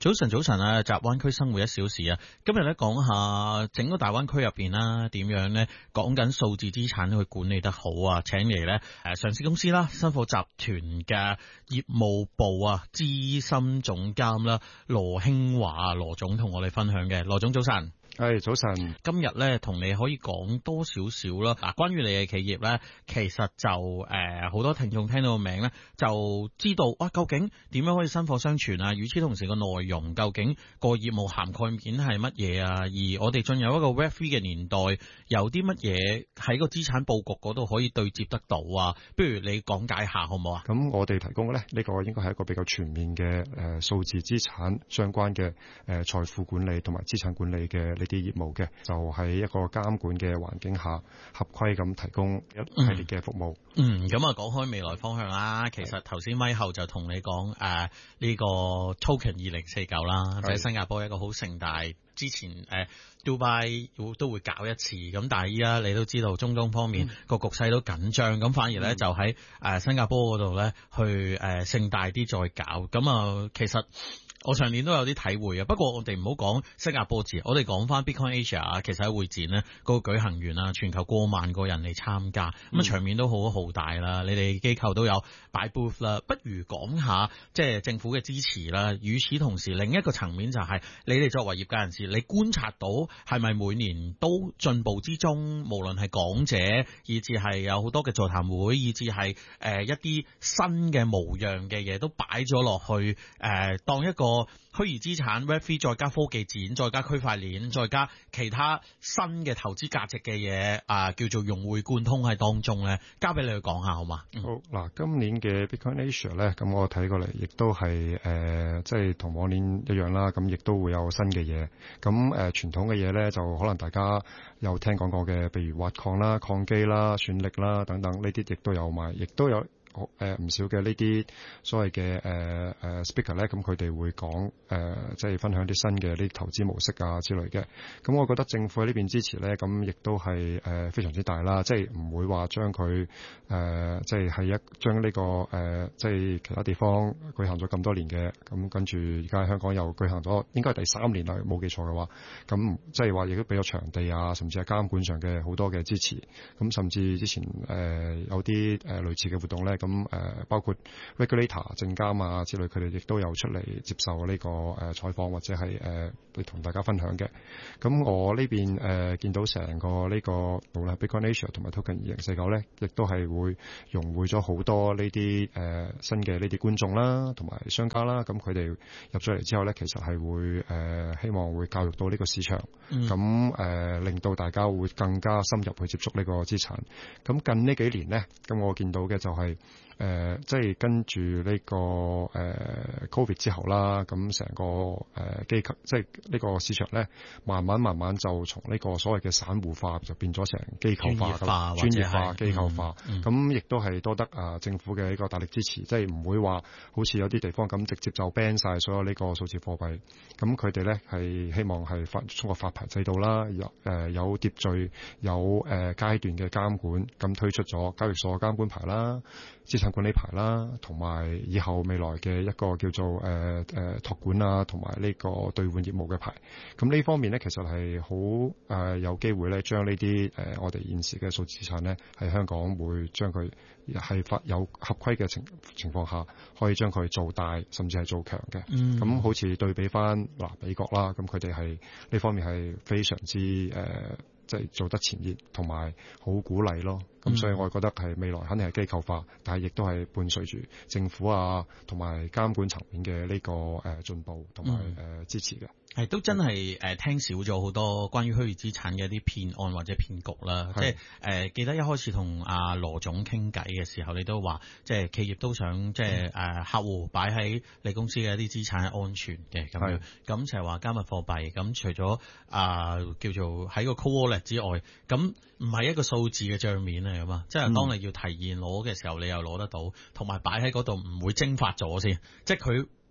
早晨啊！集灣區生活1小時啊，今日咧講下整個大灣區入邊啦，點樣咧講緊數字資產去管理得好啊？請嚟咧上市公司啦，新貨集團嘅業務部啊資深總監啦，羅興華羅總同我哋分享嘅。羅總早晨。 係早晨， 今日咧同你可以講多少少啦。嗱，關於你嘅企業咧，其實就好多聽眾聽到個名咧，就知道哇，究竟點樣可以薪火相傳啊？與此同時個內容究竟個業務涵蓋面係乜嘢啊？而我哋進入一個 Web3 嘅年代，有啲乜嘢喺個資產佈局嗰度可以對接得到啊？不如你講解下好唔好啊？ 咁我哋提供咧呢個應該係一個比較全面嘅數字資產相關嘅財富管理同埋資產管理嘅呢啲業務嘅，就喺一個監管嘅環境下合規咁提供一系列嘅服務。 咁啊講開未來方向啦，其實頭先咪後就同你講呢個 Token 2049啦，就喺新加坡一個好盛大，之前Dubai 都會搞一次，咁但係依家你都知道中東方面個局勢都緊張，咁反而咧就喺新加坡嗰度咧去盛大啲再搞，咁啊其實我上年都有啲體會啊，不過我哋唔好講新加坡字，我哋講翻 Bitcoin Asia， 其實喺會展咧嗰個舉行完啦，全球過萬個人嚟參加，咁場面都好浩大啦。你哋機構都有擺 booth 啦，不如講下即係政府嘅支持啦。與此同時，另一個層面就係你哋作為業界人士，你觀察到係咪每年都進步之中，無論係講者，以至係有好多嘅座談會，以至係一啲新嘅模樣嘅嘢都擺咗落去，當一個虛擬資產 Web3 再加科技展，再加區塊鏈，再加其他新嘅投資價值嘅嘢叫做融會貫通喺當中咧，交俾你去講下好嘛？ 好嗱，今年嘅 Bitcoin Asia 咧，咁我睇過嚟，亦都係即係同往年一樣啦，咁亦都會有新嘅嘢。咁傳統嘅嘢咧，就可能大家有聽講過嘅，譬如挖礦啦、礦機啦、算力啦等等，呢啲亦都有賣，亦都有唔少嘅呢啲所謂嘅speaker 咧，咁佢哋會講即係分享啲新嘅呢啲投資模式啊之類嘅。咁我覺得政府喺呢邊支持咧，咁亦都係非常之大啦，即係唔會話將佢即係將呢個即係其他地方舉行咗咁多年嘅，咁跟住而家香港又舉行咗，應該係第3年啦，冇記錯嘅話，咁即係話亦都俾咗場地啊，甚至係監管上嘅好多嘅支持。咁甚至之前有啲類似嘅活動咧。咁包括 regulator 證監啊之類，佢哋亦都有出嚟接受呢個採訪或者係嚟同大家分享嘅。咁我呢邊見到成個呢個無論 Bitcoin Asia 同埋 Token 2049咧，亦都係會融匯咗好多呢啲新嘅呢啲觀眾啦，同埋商家啦。咁佢哋入咗嚟之後咧，其實係會希望會教育到呢個市場，咁令到大家會更加深入去接觸呢個資產。咁近呢幾年咧，咁我見到嘅就係即係跟住呢個Covid 之後啦，咁成個機構即係呢個市場咧，慢慢就從呢個所謂嘅散戶化就變咗成機構化、專業化、機構化。咁亦都係多得政府嘅一個大力支持，即係唔會話好似有啲地方咁直接就 ban 晒所有呢個數字貨幣。咁佢哋咧係希望係通過發牌制度啦，有秩序、有階段嘅監管，咁推出咗交易所監管牌啦、資產管理牌啦，同埋以後未來嘅一個叫做託管啊，同埋呢個兌換業務嘅牌。咁呢方面咧，其實係好有機會咧，將呢啲我哋現時嘅數字資產咧，喺香港會將佢係有合規嘅情況下，可以將佢做大，甚至係做強嘅。咁好似對比翻美國啦，咁佢哋係呢方面係非常之即係做得前列，同埋好鼓勵咯。咁所以我覺得係未來肯定係機構化，但係亦都係伴隨住政府啊同埋監管層面嘅呢個進步同埋支持嘅。 係都真係聽少咗好多關於虛擬資產嘅一啲騙案或者騙局啦。即係記得一開始同阿羅總傾偈嘅時候，你都話即係企業都想即係客戶擺喺你公司嘅一啲資產係安全嘅咁樣。咁就係話加密貨幣。咁除咗叫做喺個 cold wallet 之外，咁唔係一個數字嘅帳面嚟㗎嘛。即係當你要提現攞嘅時候，你又攞得到，同埋擺喺嗰度唔會蒸發咗先。即係佢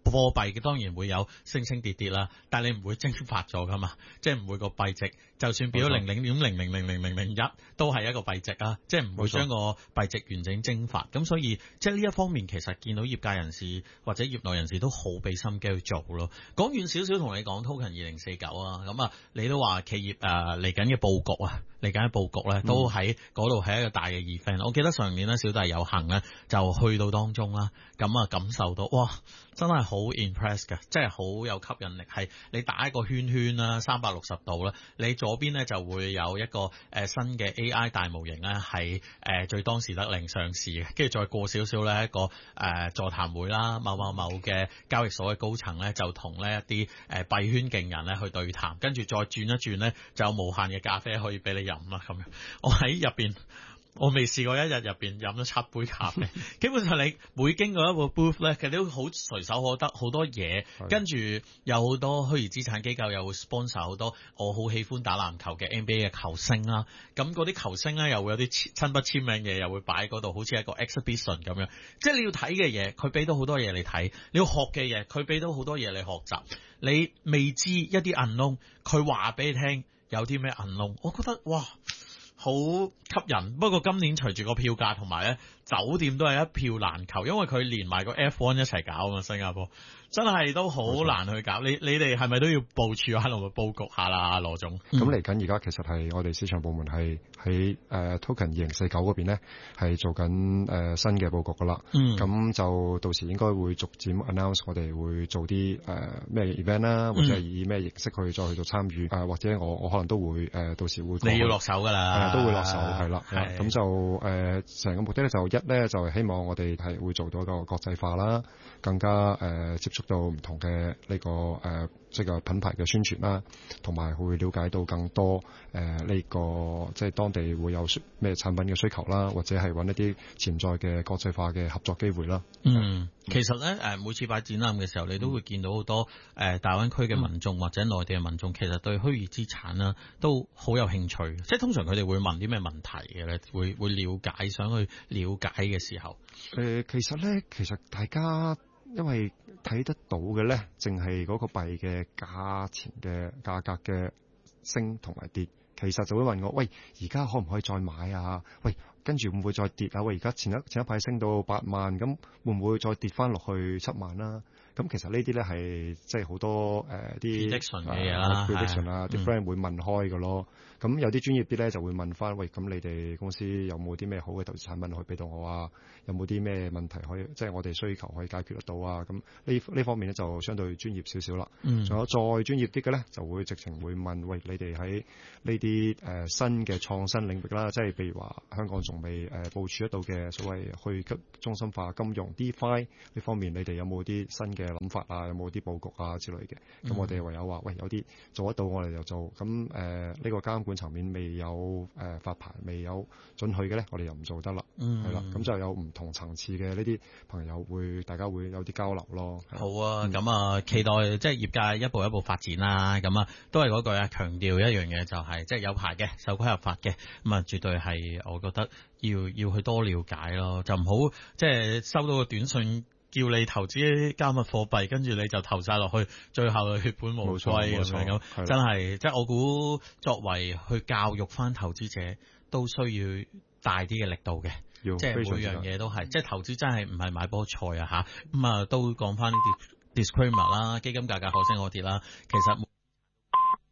貨幣嘅當然會有升升跌跌啦，但係你唔會蒸發咗噶嘛，即係唔會個幣值就算變咗0.00000001都係一個幣值啊，即係唔會將個幣值完整蒸發。咁所以即係呢一方面其實見到業界人士或者業內人士都好俾心機去做咯。講遠少少同你講 Token 2049啊，咁啊你都話企業嚟緊嘅佈局啊，嚟緊嘅佈局咧都喺嗰度係一個大嘅 event。我記得上年咧小弟有幸咧就去到當中啦，咁啊感受到哇真係好 impress 嘅，即係好有吸引力。係你打一個圈圈啦，360度啦，你左邊咧就會有一個新嘅 AI 大模型咧，係最當時得令上市嘅，跟住再過少少咧一個座談會啦，某嘅交易所嘅高層咧就同呢一啲幣圈勁人咧去對談，跟住再轉一轉咧就有無限嘅咖啡可以俾你飲啦咁樣。我喺入邊。我未試過一日入邊飲咗7杯咖啡，基本上你每經過一個 booth 咧，佢都好隨手可得好多嘢，跟住有好多虛擬資產機構又會 sponsor 好多我好喜歡打籃球嘅 NBA 嘅球星啦，咁嗰啲球星咧又會有啲親筆簽名嘅，又會擺喺嗰度，好似一個 exhibition 咁樣，即係你要睇嘅嘢，佢俾到好多嘢你睇；你要學嘅嘢，佢俾到好多嘢你學習。你未知一啲 unknown，佢話俾你聽有啲咩 unknown，我覺得哇！好吸引，不過今年隨住個票價同埋咧酒店都係一票難求，因為佢連埋個 F1 一齊搞啊嘛，新加坡真係都好難去搞。你哋係咪都要部署下同埋佈局下啦，羅總？ 咁嚟緊而家其實係我哋市場部門係喺Token 2049嗰邊咧係做緊新嘅佈局噶啦。咁就到時應該會逐漸 announce 我哋會做啲咩 event 啦，或者係以咩形式去再去做參與，或者我可能都會到時會你要落手噶啦。 都會落手係啦，咁就成個目的咧就一咧就係希望我哋係會做到一個國際化啦，更加接觸到唔同嘅呢個即係品牌嘅宣傳啦，同埋會了解到更多呢個即係當地會有咩產品嘅需求啦，或者係揾一啲潛在嘅國際化嘅合作機會啦。 其實咧每次擺展覽嘅時候，你都會見到好多大灣區嘅民眾或者內地嘅民眾，其實對虛擬資產啦都好有興趣。即係通常佢哋會問啲咩問題嘅咧？會了解，想去了解嘅時候， 其實大家因為睇得到嘅咧，淨係嗰個幣嘅價錢嘅價格嘅升同埋跌，其實就會問我：喂，而家可唔可以再買啊？喂，跟住會唔會再跌啊？喂，而家前一排升到8萬，咁會唔會再跌翻落去7萬啦？咁其實呢啲咧係即係好多啲 prediction 嘅嘢啦 ，prediction 啊，啲 friend 會問開嘅咯。咁有啲專業啲咧就會問翻：喂，咁你哋公司有冇啲咩好嘅投資產品可以俾到我啊？有冇啲咩問題可以即係我哋需求可以解決得到啊？咁呢方面咧就相對專業少少啦。仲有再專業啲嘅咧，就會直情會問：喂，你哋喺呢啲新嘅創新領域啦，即係譬如話香港仲未部署得到嘅所謂去中心化金融 DeFi 呢方面，你哋有冇啲新嘅諗法啊？有冇啲佈局啊之類嘅？咁我哋唯有話：喂，有啲做得到，我哋就做。咁呢個監管層面未有發牌、未有准許嘅咧，我哋又唔做得啦。係啦，咁就有唔同層次嘅呢啲朋友大家會有啲交流咯。 好啊，咁期待即係業界一步一步發展啦。咁都係嗰句啊，強調一樣嘢就係即係有牌嘅、受規合法嘅，咁絕對係我覺得要去多了解咯，就唔好即係收到個短信叫你投資加密貨幣，跟住你就投晒落去，最後血本無歸咁樣，真係即係我估作為去教育翻投資者都需要大啲嘅力度嘅，即係每樣嘢都係，即係投資真係唔係買波菜啊嚇，咁都講翻呢啲 disclaimer 啦，基金價格可升可跌啦，其實。